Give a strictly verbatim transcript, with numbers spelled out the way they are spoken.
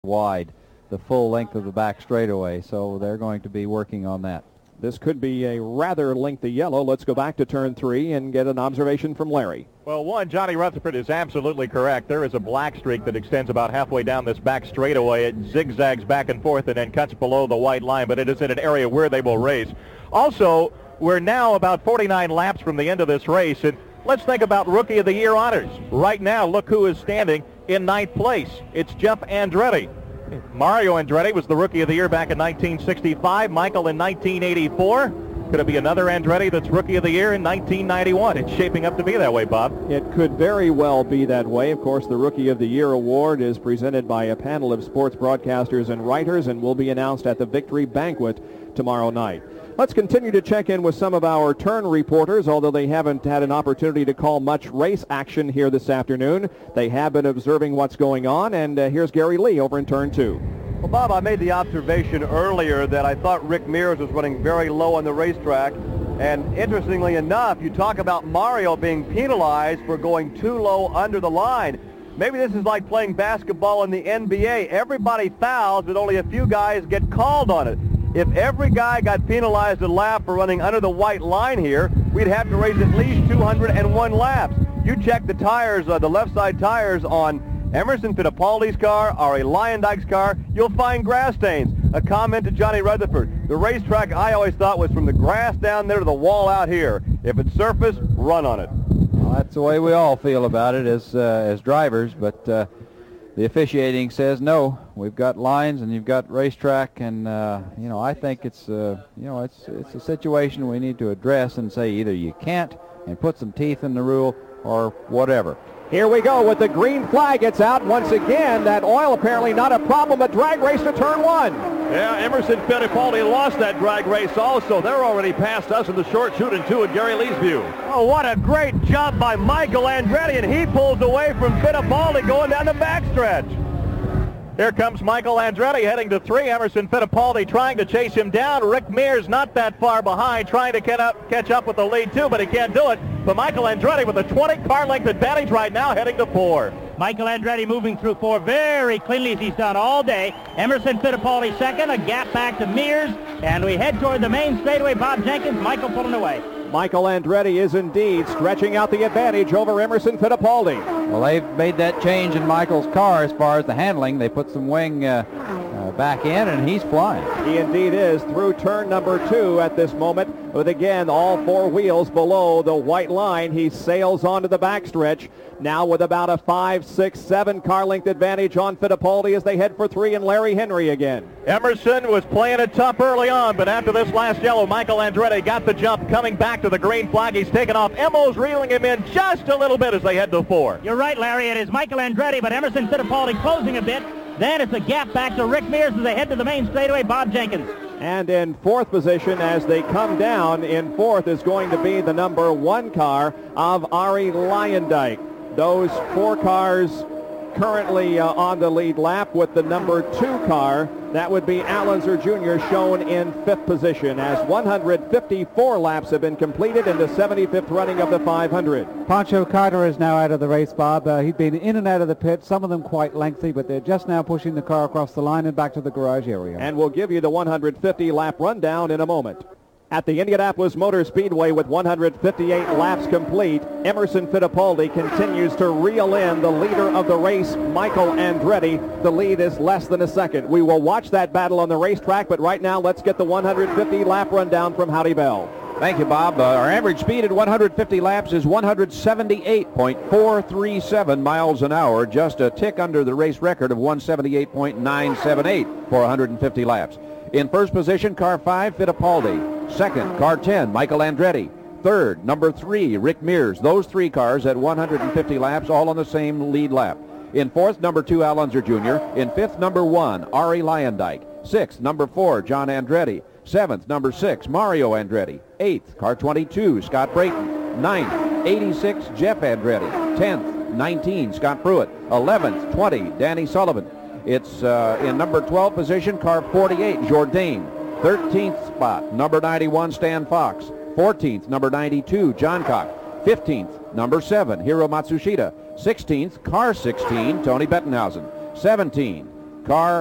wide, the full length of the back straightaway, so they're going to be working on that. This could be a rather lengthy yellow. Let's go back to turn three and get an observation from Larry. Well, one, Johnny Rutherford is absolutely correct. There is a black streak that extends about halfway down this back straightaway. It zigzags back and forth and then cuts below the white line, but it is in an area where they will race. Also, we're now about forty-nine laps from the end of this race, and let's think about Rookie of the Year honors. Right now, look who is standing in ninth place. It's Jeff Andretti. Mario Andretti was the Rookie of the Year back in nineteen sixty-five. Michael in nineteen eighty-four. Could it be another Andretti that's Rookie of the Year in nineteen ninety-one? It's shaping up to be that way, Bob. It could very well be that way. Of course, the Rookie of the Year award is presented by a panel of sports broadcasters and writers and will be announced at the Victory Banquet tomorrow night. Let's continue to check in with some of our turn reporters, although they haven't had an opportunity to call much race action here this afternoon. They have been observing what's going on, and uh, here's Gary Lee over in turn two. Well, Bob, I made the observation earlier that I thought Rick Mears was running very low on the racetrack, and interestingly enough, you talk about Mario being penalized for going too low under the line. Maybe this is like playing basketball in the N B A. Everybody fouls, but only a few guys get called on it. If every guy got penalized a lap for running under the white line here, we'd have to race at least two hundred one laps. You check the tires, uh, the left side tires on Emerson Fittipaldi's car, Ari Luyendyk's car, you'll find grass stains. A comment to Johnny Rutherford. The racetrack I always thought was from the grass down there to the wall out here. If it's surface, run on it. Well, that's the way we all feel about it as, uh, as drivers, but uh, the officiating says no. We've got lines and you've got racetrack, and uh, you know, I think it's uh, you know it's it's a situation we need to address and say either you can't and put some teeth in the rule or whatever. Here we go with the green flag. It's out once again. That oil apparently not a problem. A drag race to turn one. Yeah, Emerson Fittipaldi lost that drag race also. They're already past us in the short shoot and two at Gary Lee's view. Oh, what a great job by Michael Andretti, and he pulls away from Fittipaldi going down the backstretch. Here comes Michael Andretti heading to three. Emerson Fittipaldi trying to chase him down. Rick Mears not that far behind, trying to get up, catch up with the lead too, but he can't do it. But Michael Andretti with a twenty car length advantage right now heading to four. Michael Andretti moving through four very cleanly as he's done all day. Emerson Fittipaldi second, a gap back to Mears, and we head toward the main straightaway. Bob Jenkins, Michael pulling away. Michael Andretti is indeed stretching out the advantage over Emerson Fittipaldi. Well, they've made that change in Michael's car as far as the handling. They put some wing uh, uh, back in, and he's flying. He indeed is through turn number two at this moment, with again all four wheels below the white line. He sails onto the backstretch now with about a five, six, seven car length advantage on Fittipaldi as they head for three and Larry Henry again. Emerson was playing it tough early on, but after this last yellow, Michael Andretti got the jump coming back to the green flag. He's taken off. Emo's reeling him in just a little bit as they head to four. You're right, Larry. It is Michael Andretti, but Emerson Fittipaldi closing a bit. Then it's a gap back to Rick Mears as they head to the main straightaway. Bob Jenkins. And in fourth position as they come down, in fourth is going to be the number one car of Ari Luyendyk. Those four cars currently uh, on the lead lap with the number two car. That would be Al Unser Junior shown in fifth position as one hundred fifty-four laps have been completed in the seventy-fifth running of the five hundred. Pancho Carter is now out of the race, Bob. Uh, he'd been in and out of the pit, some of them quite lengthy, but they're just now pushing the car across the line and back to the garage area. And we'll give you the one hundred fifty lap rundown in a moment. At the Indianapolis Motor Speedway with one hundred fifty-eight laps complete, Emerson Fittipaldi continues to reel in the leader of the race, Michael Andretti. The lead is less than a second. We will watch that battle on the racetrack, but right now let's get the one hundred fifty lap rundown from Howdy Bell. Thank you, Bob. Uh, our average speed at one hundred fifty laps is one hundred seventy-eight point four three seven miles an hour, just a tick under the race record of one seventy-eight point nine seven eight for one hundred fifty laps. In first position, car five, Fittipaldi. Second, car ten, Michael Andretti. Third, number three, Rick Mears. Those three cars at one hundred fifty laps, all on the same lead lap. In fourth, number two, Al Unser Junior In fifth, number one, Ari Luyendyk. Sixth, number four, John Andretti. Seventh, number six, Mario Andretti. Eighth, car twenty-two, Scott Brayton. Ninth, eighty-six, Jeff Andretti. Tenth, nineteen, Scott Pruitt. Eleventh, twenty, Danny Sullivan. It's uh, in number twelve position, car forty-eight, Jourdain. thirteenth spot, number ninety-one, Stan Fox. fourteenth, number ninety-two, John Cock. fifteenth, number seven, Hiro Matsushita. sixteenth, car sixteen, Tony Bettenhausen. seventeen, Carr